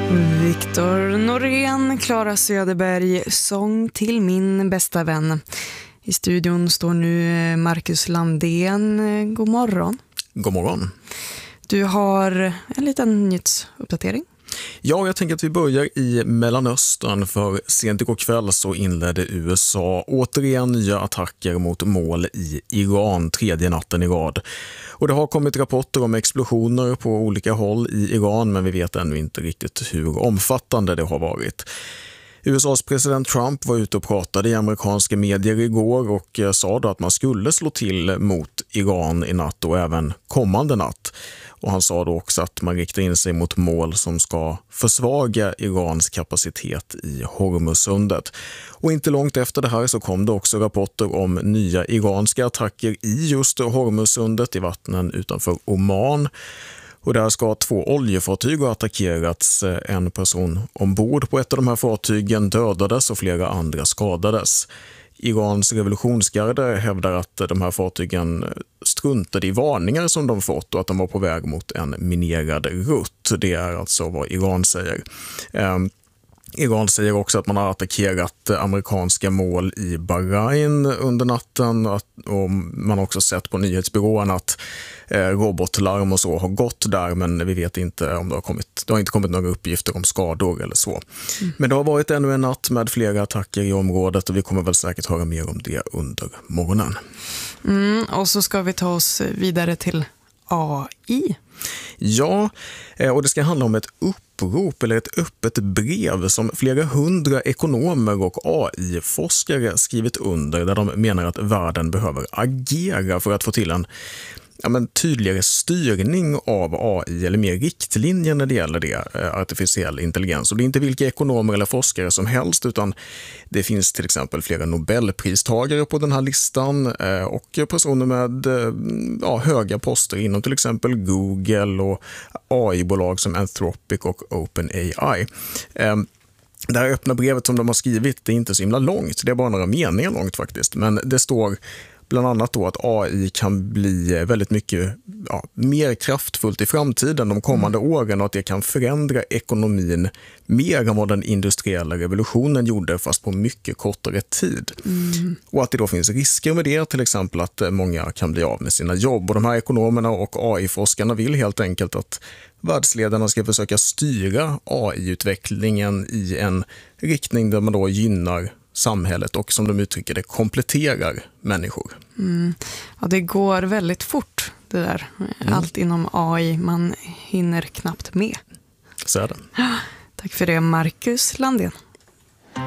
Viktor Norén, Clara Söderberg, sång till min bästa vän. I studion står nu Marcus Landén. God morgon. God morgon. Du har en liten nyhetsuppdatering. Ja, jag tänker att vi börjar i Mellanöstern, för sent igår kväll så inledde USA återigen nya attacker mot mål i Iran, tredje natten i rad. Och det har kommit rapporter om explosioner på olika håll i Iran, men vi vet ännu inte riktigt hur omfattande det har varit. USAs president Trump var ute och pratade i amerikanska medier igår och sa då att man skulle slå till mot Iran i natt och även kommande natt. Och han sa då också att man riktar in sig mot mål som ska försvaga Irans kapacitet i Hormuzsundet. Och inte långt efter det här så kom det också rapporter om nya iranska attacker i just Hormuzsundet, i vattnen utanför Oman. Och där ska 2 oljefartyg ha attackerats. En person ombord på ett av de här fartygen dödades och flera andra skadades. Irans revolutionsgarde hävdar att de här fartygen struntade i varningar som de fått och att de var på väg mot en minerad rutt. Det är alltså vad Iran säger. Iran säger också att man har attackerat amerikanska mål i Bahrain under natten, och man har också sett på nyhetsbyrån att robotlarm och så har gått där, men vi vet inte om det har inte kommit några uppgifter om skador eller så. Men det har varit ännu en natt med flera attacker i området och vi kommer väl säkert höra mer om det under morgonen. Och så ska vi ta oss vidare till AI. Ja, och det ska handla om ett upprop eller ett öppet brev som flera 100 ekonomer och AI-forskare skrivit under, där de menar att världen behöver agera för att få till en tydligare styrning av AI eller mer riktlinjer när det gäller det, artificiell intelligens. Och det är inte vilka ekonomer eller forskare som helst, utan det finns till exempel flera Nobelpristagare på den här listan och personer med höga poster inom till exempel Google och AI-bolag som Anthropic och OpenAI. Det här öppna brevet som de har skrivit, det är inte så himla långt, det är bara några meningar långt faktiskt, men det står bland annat då att AI kan bli väldigt mycket mer kraftfullt i framtiden de kommande åren och att det kan förändra ekonomin mer än vad den industriella revolutionen gjorde, fast på mycket kortare tid. Och att det då finns risker med det, till exempel att många kan bli av med sina jobb. Och de här ekonomerna och AI-forskarna vill helt enkelt att världsledarna ska försöka styra AI-utvecklingen i en riktning där man då gynnar samhället och, som de uttrycker det, kompletterar människor. Ja, det går väldigt fort det där. Allt inom AI, man hinner knappt med. Så är det. Tack för det, Marcus Landén.